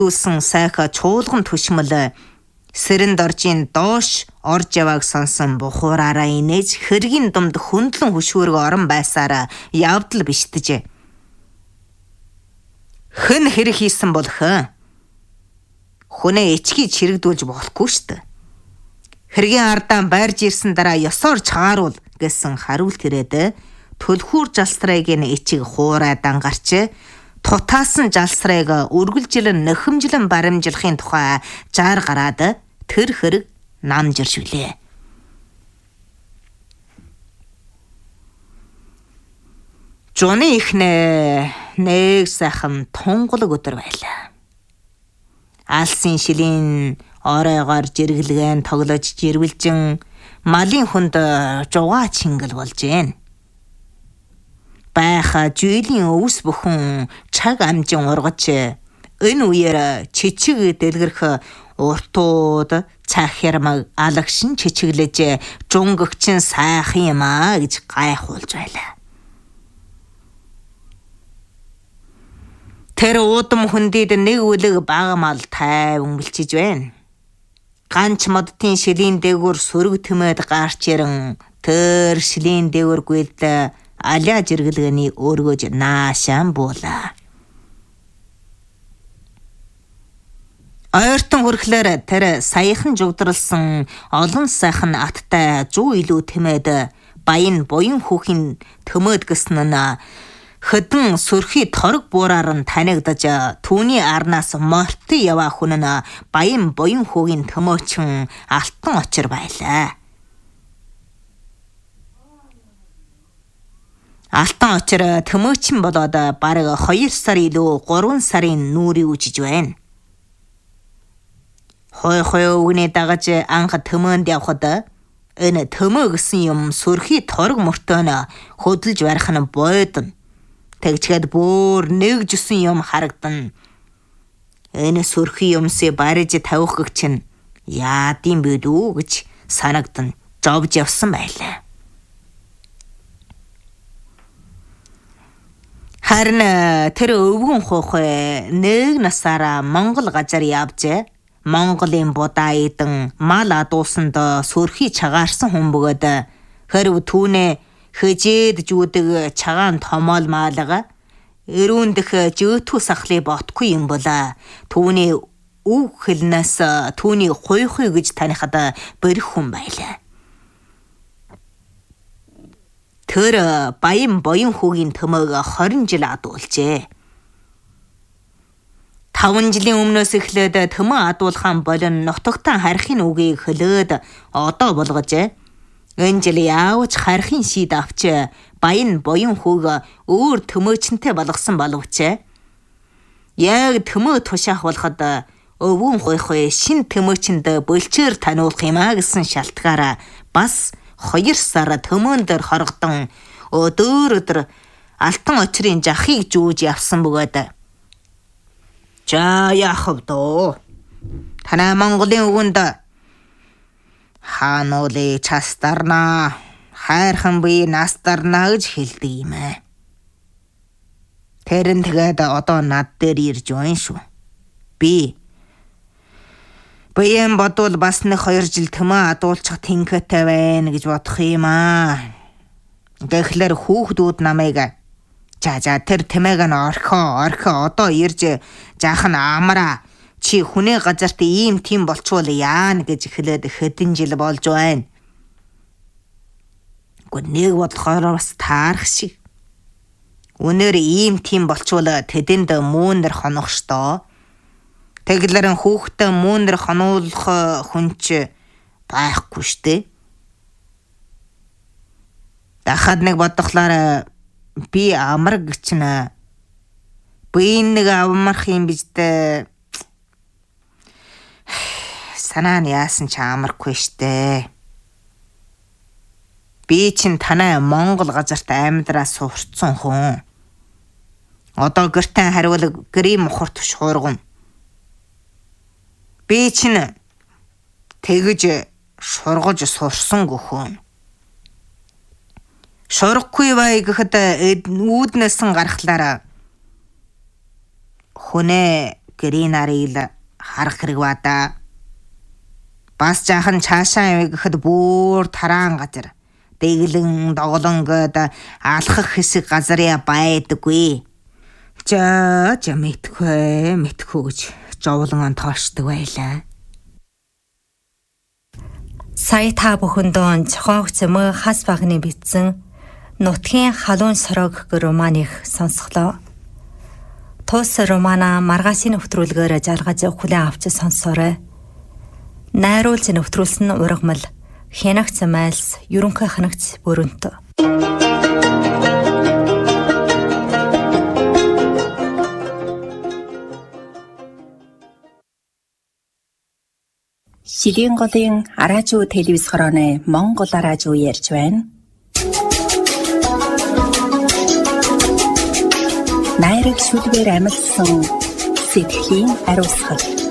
Дүүлсэн сайха чуулган түшмэл сэрэнд оржийн доош орж явааг сонсон бухуураараа инээж хэргийн думд хөндлөн хөшүүрг орон байсаараа явдал биштэжээ. Хэн хэрэг хийсэн бол хэн? Хүнээ ичгийг чирэгдүүлж болохгүй штэ. Хэргийн ардаа байрж ирсэн дараа ёсоор чагааруул гэсэн хариулт ирээд төлхүүр жалсрайг нь ичиг хуурай дангарч тутаасан жалсрайг үргэлжилэн нөхөмжлөн баримжлахын тухай жаар гараад тэр хэрэг намжиршвлээ. Жоны ихнэ нэг сайхан тунгалаг өдөр байлаа. Алсын шилийн оройгоор жиргэлгэн тоглож жирвэлжин малын хүнд жугаа чингэл болжээ. Байха жүйлийн өвс бүхэн чаг амжин ургач энэ үеэр чичиг дэлгэрх уртууд цахирмаг алагшин чичиглэж жунгөгчин сайхан юм аа гэж гайхуулж байлаа. Тэр уудам хүндид нэг үлэг багамал тайван бэлчиж байна. Ганч модтын шилийн дээгүүр сөрөг тэмээд гарч ирэн тэр шилийн дээгүүр гүйлд аля жиргэлгэний өргөж наашаан буула. Ойртон хөрхлөөр тэр саяхан жугдралсан олон сайхан аттай зүү илүү тэмээд баян буян хүүхийн төмөөд гэсэн нь хөдөн сөрхий торог буураар нь танигдаж түүний арнаас морти яваа хүн нь баян буян хүүгийн төмөөчин алтан очир байлаа. Алтан очир төмөөчин болоод бараг 2 сар илүү 3 сарын нүрийг үжиж байна. Хой өгний дагаж анх төмөөнд явхад энэ төмөө гэсэн юм сөрхий торог мөртөө хөдөлж барих нь бойдон. Тэгчгээд бүр нэг жусан юм харагдан. Энэ сөрхий юмсыг бариж тавих гэх чинь яадын бидүү гэж санагдан жовж явсан байлаа. Харин тэр өвгөн хуухай нэг насаараа Монгол газар явж Монголын будаа идэн мал адуусанд сөрхий чагаарсан хүн бөгөөд хэрв түүнээ хөжээд жүүдэг чагаан томоол маалга эрүүндх жөөтгүс ахлыг ботгүй юм бола түүний үг хэлнээс түүний хуйхуй гэж танихад бэрх хүн байлаа. Тэр баян буян хүүгийн төмөөг 20 жил адуулжээ. 5 жилийн өмнөөс эхлээд төмөө адуулахын болон нутагтаа харихын үгийг хөлөөд одоо болгож энэ жил яавч харихын шийд авч баян буян хүүг өөр төмөөчнтэй болгосон боловч яг төмөө тушаах болоход өвгөн хуйхуй шин төмөөчөнд бөлчээр таниулах юм а гэсэн шалтгаараа бас 2 сар төмөөн дээр хоргодон өдөр алтан очрын жахыг жүүж явсан бөгөөд за яах вэ? Танай Монголын үгэнд хаануулы частарна хайрхан бие настарна гэж хэлдэг юм аа. Тэрэн тэгээд одоо над дээр ирж байна шүү. Би баян бодвол бас нэг 2 жил төмөө адуулчих тэнхэтэй байна гэж бодох юм аа. Гэхлээр хүүхдүүд намайг за тэр тэмээг нь орхоо одоо ирж жаахан амраа чи хүнээ газарт ийм тийм болчвол яана гэж эхлээд хэдэн жил болж байна. Нэг бодлохоор бас таарах шиг. Өнөр ийм тийм болчвол тэдэнд мөөнөр хонох штоо. Тэглэрэн хүүхдээ мөөнөр хонуулах хүнч байхгүй штэ. Дахад нэг бодлохлоор би амар гिचнэ. Би нэг амарх юм бижтэй. Санаа нь яасан ч амархгүй штэ. Би чинь танай Монгол газарт амьдраа сурцсан хүн. Одоо гэртэн хариулаг гэрийн мухар туш хуурган. Би чинь тэгж шургаж сурсан гөхөн. Шургахгүй бай гэхэд үүднээсэн гарахлаараа хүнээ гэрийн нарыг харах хэрэг бада. Бас жаахан цаашаа явгахад бүр тараан газар. Дэглэн доголонгод алхах хэсэг газараа байдаггүй. За мэдхгүй гэж жовлон тоошдог байлаа. Сая та бүхэндөө зохиогч Мө хас багны бичсэн Нутгийн халуун сорог романийг сонсголоо. Тус романа маргаашийн нэвтрүүлгээр жаргаж хүлээн авч сонсоорой. Найруулж нэвтрүүлсэн ургамал Хянагц Майлс ерөнхий ханагч Бөрөнт. Шилийн голын радио телевиз хорооны Монгол радио ярьж байна. Найраг шүлгээр амилсан сэтгэлийн ариусгал.